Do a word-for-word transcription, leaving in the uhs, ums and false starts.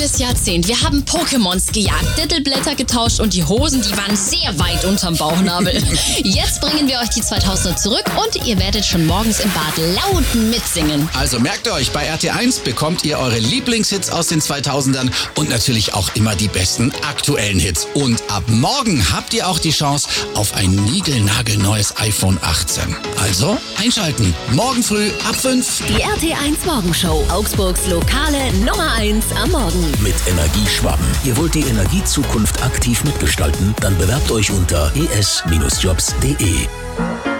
neues Jahrzehnt. Wir haben Pokémons gejagt, Dittelblätter getauscht und die Hosen, die waren sehr weit unterm Bauchnabel. Jetzt bringen wir euch die zweitausender zurück und ihr werdet schon morgens im Bad laut mitsingen. Also merkt euch, bei R T eins bekommt ihr eure Lieblingshits aus den zweitausendern und natürlich auch immer die besten aktuellen Hits. Und ab morgen habt ihr auch die Chance auf ein niegelnagelneues iPhone achtzehn. Also einschalten. Morgen früh ab fünf. Die R T eins Morgenshow. Augsburgs lokale Nummer eins am Morgen. Mit Energieschwaben. Ihr wollt die Energiezukunft aktiv mitgestalten? Dann bewerbt euch unter e s Bindestrich jobs punkt d e.